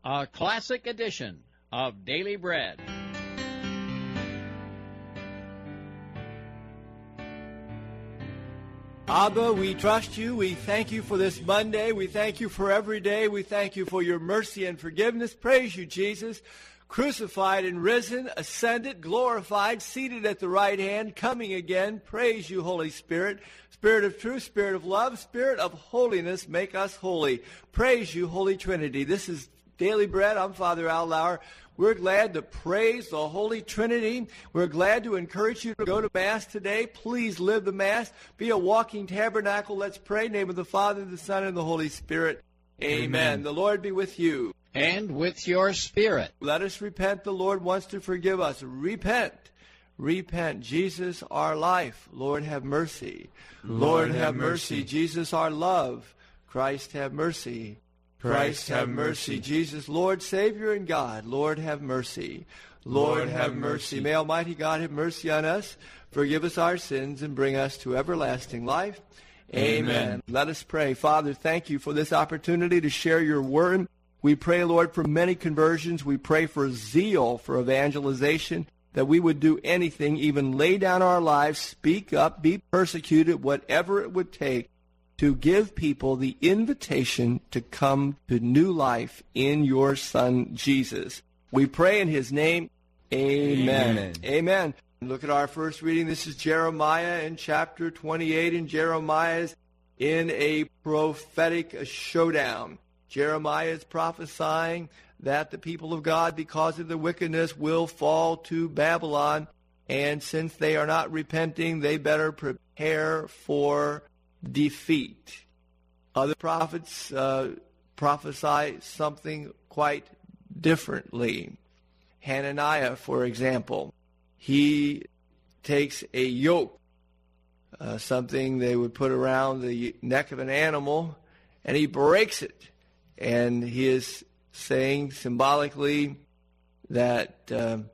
a classic edition of Daily Bread. Abba, we trust you. We thank you for this Monday. We thank you for every day. We thank you for your mercy and forgiveness. Praise you, Jesus, crucified and risen, ascended, glorified, seated at the right hand, coming again. Praise you, Holy Spirit. Spirit of truth, Spirit of love, Spirit of holiness, make us holy. Praise you, Holy Trinity. This is Daily Bread. I'm Father Al Lauer. We're glad to praise the Holy Trinity. We're glad to encourage you to go to Mass today. Please live the Mass. Be a walking tabernacle. Let's pray. In the name of the Father, the Son, and the Holy Spirit. Amen. The Lord be with you. And with your spirit. Let us repent. The Lord wants to forgive us. Repent. Repent. Jesus, our life. Lord, have mercy. Lord, have mercy. Jesus, our love. Christ, have mercy. Christ, have mercy. Jesus, Lord, Savior, and God. Lord, have mercy. Lord, have mercy. May Almighty God have mercy on us, forgive us our sins, and bring us to everlasting life. Amen. Let us pray. Father, thank you for this opportunity to share your word. We pray, Lord, for many conversions. We pray for zeal for evangelization, that we would do anything, even lay down our lives, speak up, be persecuted, whatever it would take, to give people the invitation to come to new life in your Son, Jesus. We pray in his name. Amen. Amen. Amen. Look at our first reading. This is Jeremiah in chapter 28, and Jeremiah is in a prophetic showdown. Jeremiah is prophesying that the people of God, because of their wickedness, will fall to Babylon, and since they are not repenting, they better prepare for defeat. Other prophets prophesy something quite differently. Hananiah, for example, he takes a yoke, something they would put around the neck of an animal, and he breaks it. And he is saying symbolically that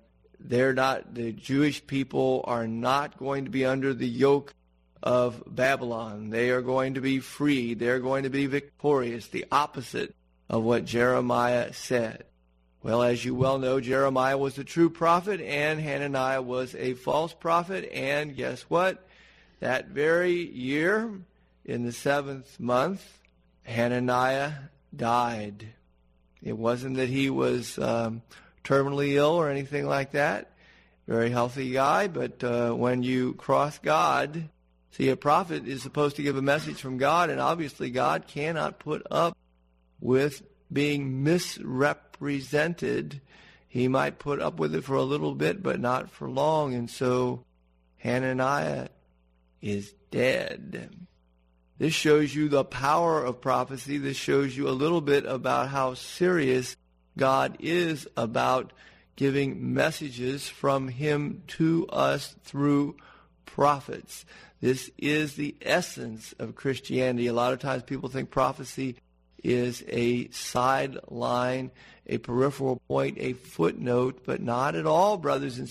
the Jewish people are not going to be under the yoke of Babylon. They are going to be free. They're going to be victorious, the opposite of what Jeremiah said. Well, as you well know, Jeremiah was a true prophet and Hananiah was a false prophet. And guess what? That very year, in the 7th month, Hananiah died. It wasn't that he was terminally ill or anything like that. Very healthy guy, but when you cross God, see, a prophet is supposed to give a message from God, and obviously God cannot put up with being misrepresented. He might put up with it for a little bit, but not for long. And so Hananiah is dead. This shows you the power of prophecy. This shows you a little bit about how serious God is about giving messages from him to us through prophets. This is the essence of Christianity. A lot of times people think prophecy is a sideline, a peripheral point, a footnote, but not at all, brothers and